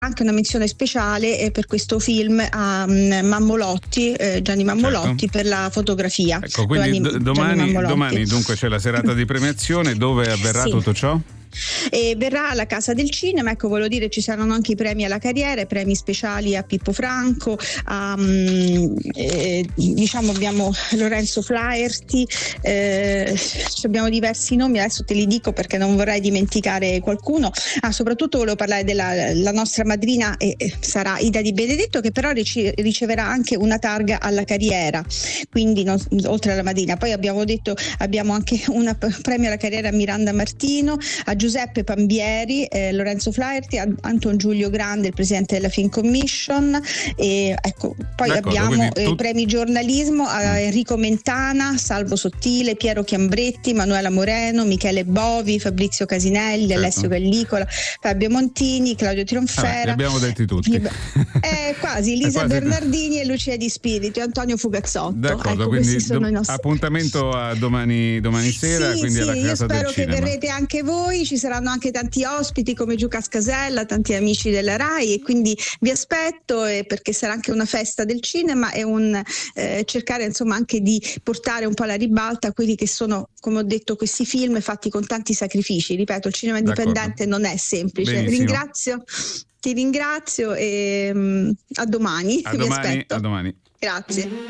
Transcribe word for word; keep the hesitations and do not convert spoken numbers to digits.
anche una menzione speciale eh, per questo film a um, Mammolotti, eh, Gianni Mammolotti, certo, per la fotografia. Ecco, quindi Gianni, d- domani, Gianni domani dunque c'è la serata di premiazione, dove avverrà sì. tutto ciò? E verrà alla Casa del Cinema, ecco, volevo dire, ci saranno anche i premi alla carriera, premi speciali a Pippo Franco, a, um, eh, diciamo abbiamo Lorenzo Flaherty, eh, abbiamo diversi nomi, adesso te li dico perché non vorrei dimenticare qualcuno. Ah, soprattutto volevo parlare della la nostra madrina, eh, sarà Ida Di Benedetto, che però rice- riceverà anche una targa alla carriera, quindi non, oltre alla madrina. Poi abbiamo detto, abbiamo anche un premio alla carriera a Miranda Martino, a Giuseppe Pambieri, eh, Lorenzo Flaherty, a Anton Giulio Grande, il presidente della Film Commission, e ecco, poi D'accordo, abbiamo tu... eh, premi giornalismo a Enrico Mentana, Salvo Sottile, Piero Chiambretti, Manuela Moreno, Michele Bovi, Fabrizio Casinelli, certo, Alessio Gallicola, Fabio Montini, Claudio Tronfera. Ah, li abbiamo detti tutti. Eh, quasi Lisa quasi Bernardini e Lucia Di Spirito e Antonio Fugazzotto. D'accordo, ecco, quindi sono do- i nostri... appuntamento a domani, domani sera, sì, quindi sì, alla io Casa spero del che Cinema. verrete anche voi, ci saranno anche tanti ospiti come Giù Cascasella, tanti amici della Rai, e quindi vi aspetto, eh, perché sarà anche una festa del cinema e un eh, cercare insomma anche di portare un po' alla ribalta quelli che sono, come ho detto, questi film fatti con tanti sacrifici. Ripeto, il cinema indipendente D'accordo. non è semplice. Benissimo. Ringrazio, ti ringrazio e um, a domani. A vi domani, aspetto. a domani. Grazie.